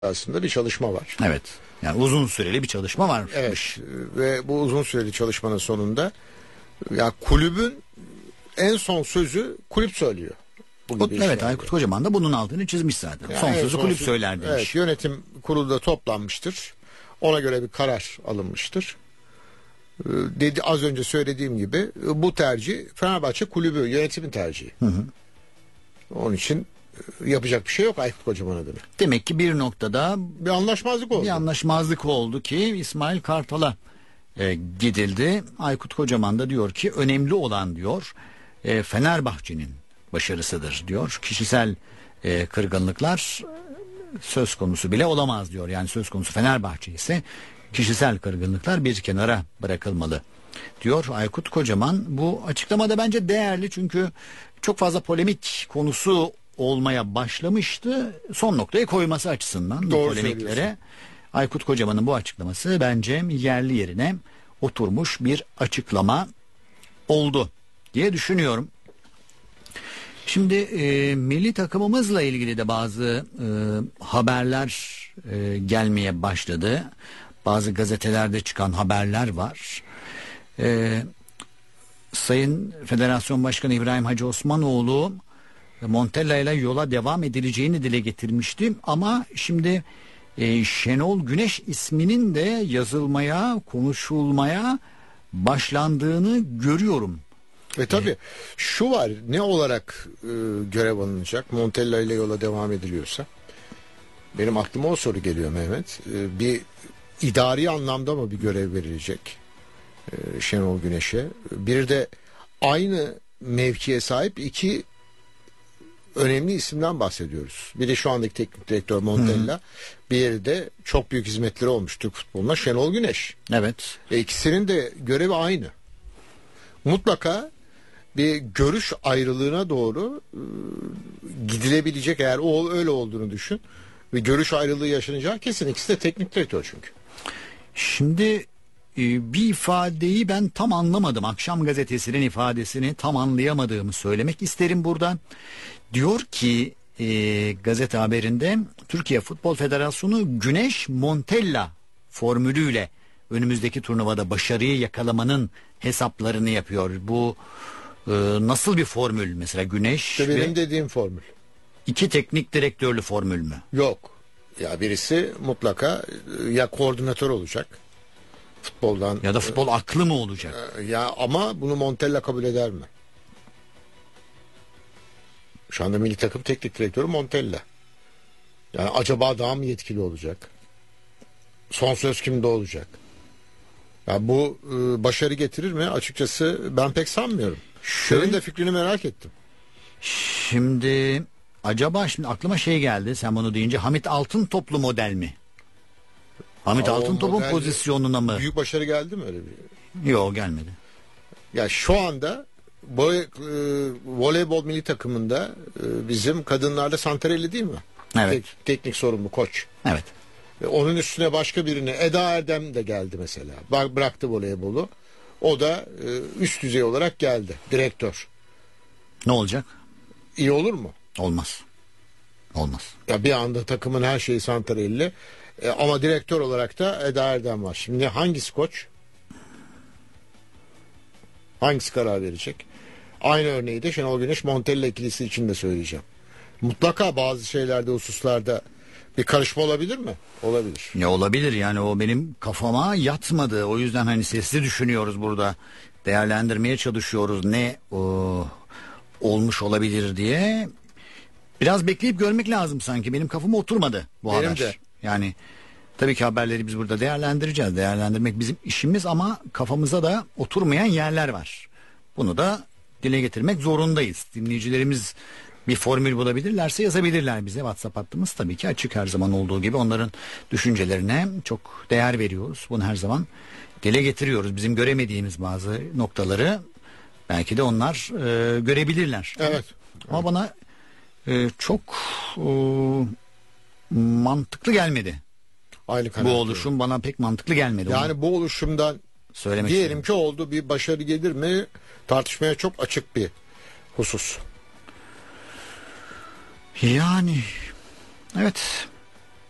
aslında bir çalışma var. Evet. Yani uzun süreli bir çalışma varmış. Evet. Ve bu uzun süreli çalışmanın sonunda ya kulübün en son sözü kulüp söylüyor. Evet, Aykut Kocaman da bunun altını çizmiş zaten. Yani son sözü kulüp söyler demiş. Evet, yönetim kurulu da toplanmıştır. Ona göre bir karar alınmıştır. Dedi az önce söylediğim gibi bu tercih Fenerbahçe kulübü yönetimin tercihi. Onun için yapacak bir şey yok Aykut Kocaman adına. Demek ki bir noktada bir anlaşmazlık oldu. Bir anlaşmazlık oldu ki İsmail Kartal'a gidildi. Aykut Kocaman da diyor ki önemli olan diyor Fenerbahçe'nin başarısıdır diyor. Kişisel kırgınlıklar söz konusu bile olamaz diyor. Yani söz konusu Fenerbahçe ise kişisel kırgınlıklar bir kenara bırakılmalı diyor Aykut Kocaman. Bu açıklamada bence değerli çünkü çok fazla polemik konusu olmaya başlamıştı. Son noktayı koyması açısından bu polemiklere Aykut Kocaman'ın bu açıklaması bence yerli yerine oturmuş bir açıklama oldu diye düşünüyorum. Şimdi milli takımımızla ilgili de bazı haberler gelmeye başladı. Bazı gazetelerde çıkan haberler var. Sayın Federasyon Başkanı İbrahim Hacı Osmanoğlu Montella ile yola devam edileceğini dile getirmişti. Ama şimdi Şenol Güneş isminin de yazılmaya, konuşulmaya başlandığını görüyorum. Tabii şu var, ne olarak görev alınacak Montella ile yola devam ediliyorsa, benim aklıma o soru geliyor Mehmet. Bir idari anlamda mı bir görev verilecek Şenol Güneş'e? Bir de aynı mevkiye sahip iki önemli isimden bahsediyoruz. Biri şu andaki teknik direktör Montella, bir de çok büyük hizmetleri olmuş Türk futboluna Şenol Güneş. Evet. İkisinin de görevi aynı. Mutlaka bir görüş ayrılığına doğru gidilebilecek, eğer o öyle olduğunu düşün. Ve görüş ayrılığı yaşanacağı kesin. İkisi de teknik direktör çünkü. Şimdi bir ifadeyi ben tam anlamadım. Akşam gazetesinin ifadesini tam anlayamadığımı söylemek isterim buradan. Diyor ki gazete haberinde Türkiye Futbol Federasyonu Güneş Montella formülüyle önümüzdeki turnuvada başarıyı yakalamanın hesaplarını yapıyor. Bu nasıl bir formül mesela Güneş? İşte benim dediğim formül. İki teknik direktörlü formül mü? Yok. Ya birisi mutlaka ya koordinatör olacak. Futboldan. Ya da futbol aklı mı olacak? Ya ama bunu Montella kabul eder mi? Şu anda milli takım teknik direktörü Montella. Yani acaba daha mı yetkili olacak? Son söz kimde olacak? Ya bu başarı getirir mi? Açıkçası ben pek sanmıyorum. Senin de fikrini merak ettim. Şimdi aklıma şey geldi sen bunu deyince, Hamit Altıntoplu model mi? Hamit Altıntop'un pozisyonuna mı? Büyük başarı geldi mi öyle bir? Yok, gelmedi. Ya şu anda voleybol milli takımında bizim kadınlarda Santarelli değil mi? Evet. Teknik sorumlu koç. Evet. Onun üstüne başka birini, Eda Erdem de geldi mesela. Bıraktı voleybolu. O da üst düzey olarak geldi. Direktör. Ne olacak? İyi olur mu? Olmaz. Olmaz. Ya bir anda takımın her şeyi Santarelli. Ama direktör olarak da Eda Erdem var. Şimdi hangisi koç? Hangisi karar verecek? Aynı örneği de Şenol Güneş Montella ikilisi için de söyleyeceğim. Mutlaka bazı şeylerde, hususlarda bir karışma olabilir mi? Olabilir. Ya olabilir, yani o benim kafama yatmadı. O yüzden hani sesli düşünüyoruz burada. Değerlendirmeye çalışıyoruz ne olmuş olabilir diye. Biraz bekleyip görmek lazım sanki. Benim kafama oturmadı bu haber. De. Yani tabii ki haberleri biz burada değerlendireceğiz. Değerlendirmek bizim işimiz ama kafamıza da oturmayan yerler var. Bunu da dile getirmek zorundayız. Dinleyicilerimiz bir formül bulabilirlerse yazabilirler bize. WhatsApp hattımız tabii ki açık, her zaman olduğu gibi. Onların düşüncelerine çok değer veriyoruz. Bunu her zaman dile getiriyoruz. Bizim göremediğimiz bazı noktaları belki de onlar görebilirler. Evet. Ama bana çok mantıklı gelmedi. Bu oluşum bana pek mantıklı gelmedi. Yani bu oluşumdan söylemek diyelim istedim. ki oldu, bir başarı gelir mi tartışmaya çok açık bir husus. Yani evet,